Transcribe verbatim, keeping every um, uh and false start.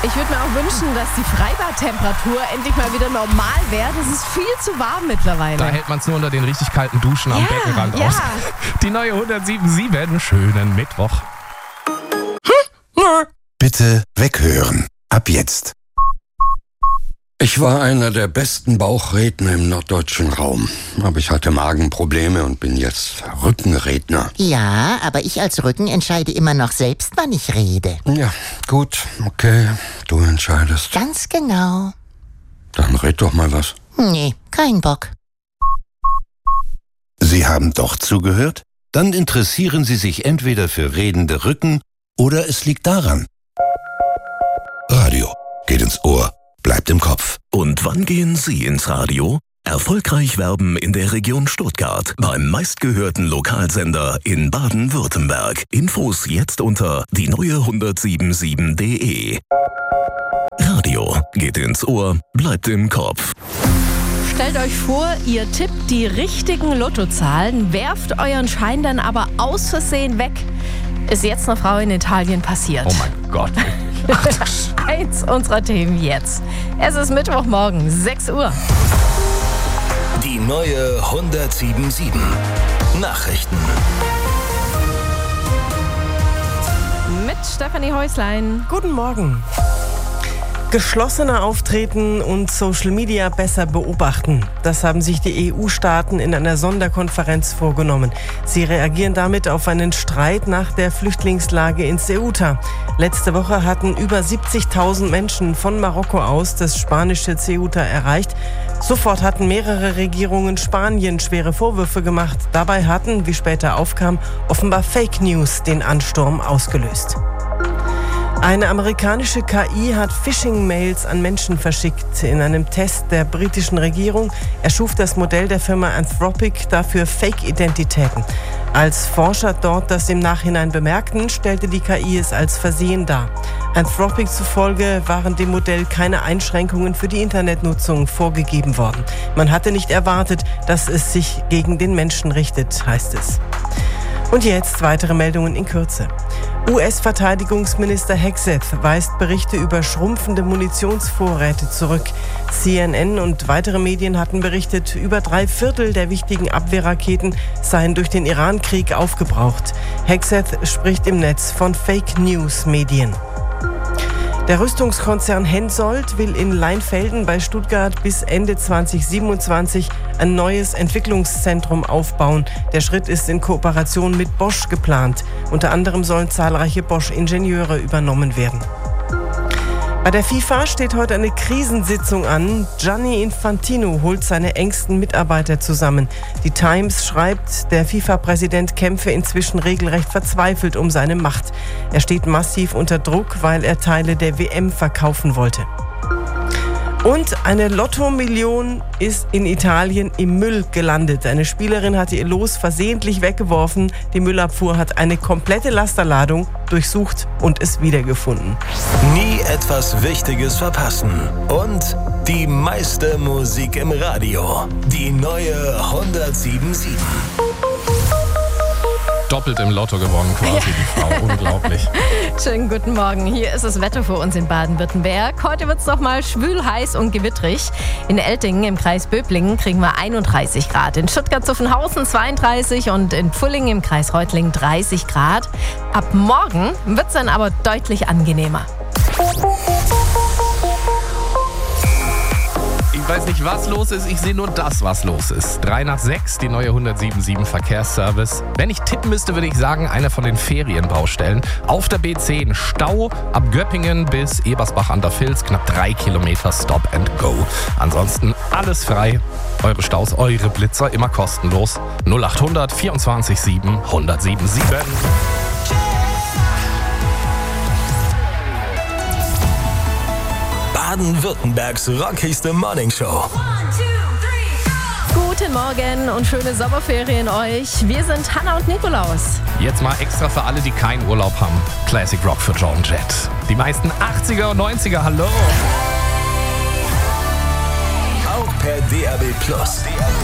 Ich würde mir auch wünschen, dass die Freibadtemperatur endlich mal wieder normal wäre. Das ist viel zu warm mittlerweile. Da hält man es nur unter den richtig kalten Duschen am Ja, Beckenrand ja. aus. Die neue hundertsieben Komma sieben. Schönen Mittwoch. Bitte weghören. Ab jetzt. Ich war einer der besten Bauchredner im norddeutschen Raum. Aber ich hatte Magenprobleme und bin jetzt Rückenredner. Ja, aber ich als Rücken entscheide immer noch selbst, wann ich rede. Ja, gut, okay, du entscheidest. Ganz genau. Dann red doch mal was. Nee, kein Bock. Sie haben doch zugehört? Dann interessieren Sie sich entweder für redende Rücken oder es liegt daran. Radio geht ins Ohr, bleibt im Kopf. Und wann gehen Sie ins Radio? Erfolgreich werben in der Region Stuttgart beim meistgehörten Lokalsender in Baden-Württemberg. Infos jetzt unter die neue hundertsieben Komma sieben punkt de. Radio geht ins Ohr, bleibt im Kopf. Stellt euch vor, ihr tippt die richtigen Lottozahlen, werft euren Schein dann aber aus Versehen weg. Ist jetzt einer Frau in Italien passiert. Oh mein Gott. Eins unserer Themen jetzt. Es ist Mittwochmorgen, sechs Uhr. Die neue hundertsieben Komma sieben. Nachrichten. Mit Stefanie Häuslein. Guten Morgen. Geschlossener auftreten und Social Media besser beobachten. Das haben sich die E U-Staaten in einer Sonderkonferenz vorgenommen. Sie reagieren damit auf einen Streit nach der Flüchtlingslage in Ceuta. Letzte Woche hatten über siebzigtausend Menschen von Marokko aus das spanische Ceuta erreicht. Sofort hatten mehrere Regierungen Spanien schwere Vorwürfe gemacht. Dabei hatten, wie später aufkam, offenbar Fake News den Ansturm ausgelöst. Eine amerikanische K I hat Phishing-Mails an Menschen verschickt. In einem Test der britischen Regierung erschuf das Modell der Firma Anthropic dafür Fake-Identitäten. Als Forscher dort das im Nachhinein bemerkten, stellte die K I es als Versehen dar. Anthropic zufolge waren dem Modell keine Einschränkungen für die Internetnutzung vorgegeben worden. Man hatte nicht erwartet, dass es sich gegen den Menschen richtet, heißt es. Und jetzt weitere Meldungen in Kürze. U S-Verteidigungsminister Hegseth weist Berichte über schrumpfende Munitionsvorräte zurück. C N N und weitere Medien hatten berichtet, über drei Viertel der wichtigen Abwehrraketen seien durch den Iran-Krieg aufgebraucht. Hegseth spricht im Netz von Fake-News-Medien. Der Rüstungskonzern Hensoldt will in Leinfelden bei Stuttgart bis Ende zwanzig siebenundzwanzig ein neues Entwicklungszentrum aufbauen. Der Schritt ist in Kooperation mit Bosch geplant. Unter anderem sollen zahlreiche Bosch-Ingenieure übernommen werden. Bei der FIFA steht heute eine Krisensitzung an. Gianni Infantino holt seine engsten Mitarbeiter zusammen. Die Times schreibt, der FIFA-Präsident kämpfe inzwischen regelrecht verzweifelt um seine Macht. Er steht massiv unter Druck, weil er Teile der W M verkaufen wollte. Und eine Lotto-Million ist in Italien im Müll gelandet. Eine Spielerin hatte ihr Los versehentlich weggeworfen. Die Müllabfuhr hat eine komplette Lasterladung durchsucht und es wiedergefunden. Nie etwas Wichtiges verpassen. Und die meiste Musik im Radio. Die neue hundertsieben Komma sieben. Doppelt im Lotto gewonnen quasi, ja. Die Frau. Unglaublich. Schönen guten Morgen. Hier ist das Wetter für uns in Baden-Württemberg. Heute wird es noch mal schwül, heiß und gewittrig. In Eltingen im Kreis Böblingen kriegen wir einunddreißig Grad. In Stuttgart-Zuffenhausen zweiunddreißig und in Pfullingen im Kreis Reutlingen dreißig Grad. Ab morgen wird es dann aber deutlich angenehmer. Ich weiß nicht, was los ist, ich sehe nur das, was los ist. drei nach sechs, die neue hundertsieben Komma sieben Verkehrsservice. Wenn ich tippen müsste, würde ich sagen, einer von den Ferienbaustellen. Auf der B zehn Stau ab Göppingen bis Ebersbach an der Vils, knapp drei Kilometer Stop and Go. Ansonsten alles frei. Eure Staus, eure Blitzer, immer kostenlos. null achthundert vierundzwanzig sieben hundertsieben Komma sieben. Baden-Württembergs rockigste Morningshow. Guten Morgen und schöne Sommerferien euch. Wir sind Hanna und Nikolaus. Jetzt mal extra für alle, die keinen Urlaub haben. Classic Rock für Joan Jett. Die meisten achtziger und neunziger, hallo. Auch per D A B Plus.